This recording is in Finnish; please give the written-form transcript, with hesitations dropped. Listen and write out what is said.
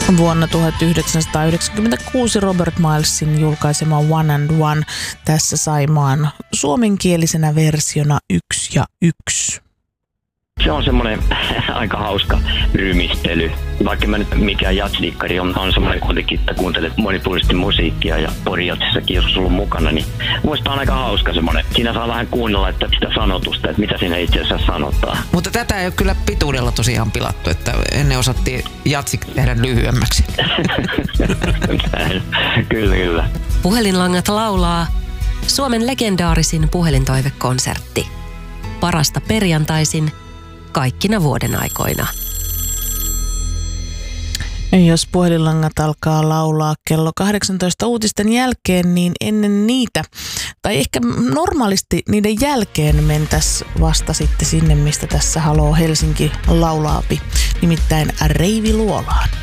Vuonna 1996 Robert Milesin julkaisema One and One tässä Saimaan suomenkielisenä versiona 1 ja 1. Se on semmoinen aika hauska rymistely. Vaikka mä nyt mikään jazzdikkari on semmoinen kuitenkin, että kuuntelet monipuolisesti musiikkia ja porijatsissakin joskus ollut mukana, niin muista on aika hauska semmoinen. Siinä saa vähän kuunnella että sitä sanotusta, että mitä siinä itse asiassa sanotaan. Mutta tätä ei ole kyllä pituudella tosiaan pilattu, että ennen osattiin jatsik tehdä lyhyemmäksi. Kyllä. Puhelinlangat laulaa Suomen legendaarisin puhelintoivekonsertti. Parasta perjantaisin kaikkina vuoden aikoina. Jos puhelinlangat alkaa laulaa kello 18 uutisten jälkeen, niin ennen niitä, tai ehkä normaalisti niiden jälkeen mentäisiin vasta sitten sinne, mistä tässä Haloo Helsinki laulaapi, nimittäin Reivi Luolaan.